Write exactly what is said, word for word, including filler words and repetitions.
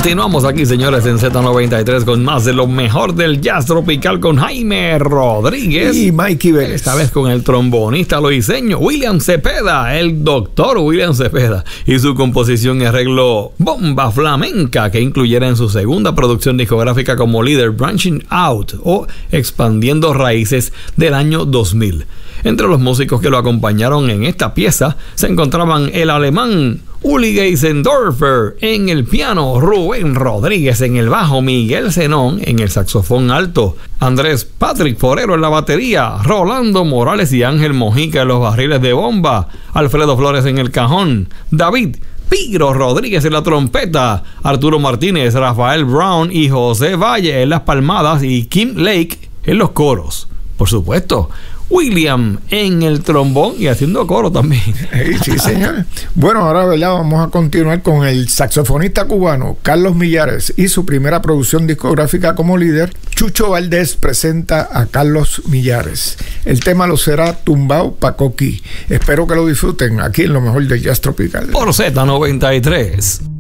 Continuamos aquí, señores, en Z noventa y tres con más de lo mejor del jazz tropical con Jaime Rodríguez y Mikey Vélez. Esta vez con el trombonista loiseño William Cepeda, el doctor William Cepeda, y su composición y arreglo Bomba Flamenca, que incluyera en su segunda producción discográfica como líder Branching Out o Expandiendo Raíces del año dos mil. Entre los músicos que lo acompañaron en esta pieza se encontraban el alemán Uli Geisendorfer en el piano, Rubén Rodríguez en el bajo, Miguel Zenón en el saxofón alto, Andrés Patrick Forero en la batería, Rolando Morales y Ángel Mojica en los barriles de bomba, Alfredo Flores en el cajón, David Pigro Rodríguez en la trompeta, Arturo Martínez, Rafael Brown y José Valle en las palmadas y Kim Lake en los coros. Por supuesto, William en el trombón y haciendo coro también. Sí, sí, señor. Bueno, ahora, ¿verdad? Vamos a continuar con el saxofonista cubano Carlos Millares y su primera producción discográfica como líder. Chucho Valdés presenta a Carlos Millares. El tema lo será Tumbao pa' Coquí. Espero que lo disfruten aquí en lo mejor del jazz tropical. Por Z noventa y tres.